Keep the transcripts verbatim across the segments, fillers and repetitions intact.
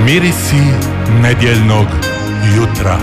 Mirisi nedjeljnog jutra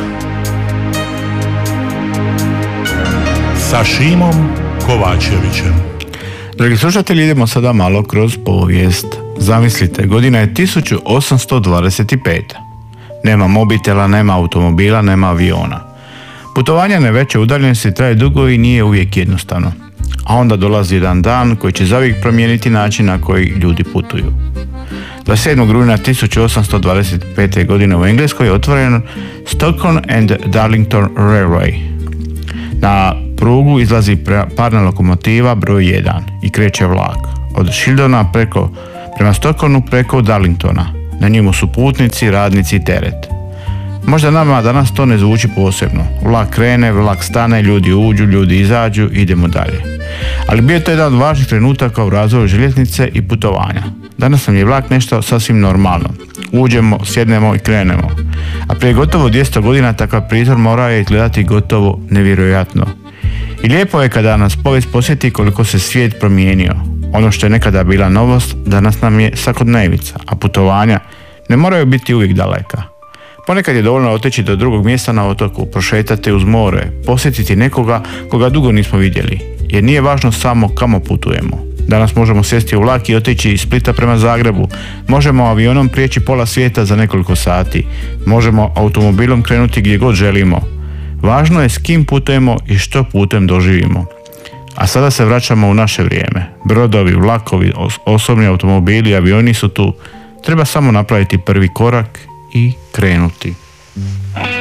sa Šimom Kovačevićem. Dragi slušatelji, idemo sada malo kroz povijest. Zamislite, godina je tisuću osamsto dvadeset peta. Nema mobitela, nema automobila, nema aviona. Putovanje na veće udaljenosti traje dugo i nije uvijek jednostavno. A onda dolazi jedan dan koji će zauvijek promijeniti način na koji ljudi putuju. dvadeset sedmog rujna tisuću osamsto dvadeset pete. godine u Engleskoj je otvoren Stockholm and Darlington Railway. Na prugu izlazi parna lokomotiva broj jedan i kreće vlak od Shildona preko, prema Stockholmu preko Darlingtona. Na njemu su putnici, radnici i teret. Možda nama danas to ne zvuči posebno. Vlak krene, vlak stane, ljudi uđu, ljudi izađu, idemo dalje. Ali bio je to jedan od važnih trenutaka u razvoju željeznice i putovanja. Danas nam je vlak nešto sasvim normalno. Uđemo, sjednemo i krenemo. A prije gotovo dvjesto godina takav prizor morao je izgledati gotovo nevjerojatno. I lijepo je kada nas povijest posjeti koliko se svijet promijenio. Ono što je nekada bila novost, danas nam je svakodnevica, a putovanja ne moraju biti uvijek daleka. Ponekad je dovoljno otići do drugog mjesta na otoku, prošetati uz more, posjetiti nekoga koga dugo nismo vidjeli, jer nije važno samo kamo putujemo. Danas možemo sjesti u vlak i otići iz Splita prema Zagrebu, možemo avionom prijeći pola svijeta za nekoliko sati, možemo automobilom krenuti gdje god želimo. Važno je s kim putujemo i što putem doživimo. A sada se vraćamo u naše vrijeme. Brodovi, vlakovi, osobni automobili, avioni su tu. Treba samo napraviti prvi korak i krenuti.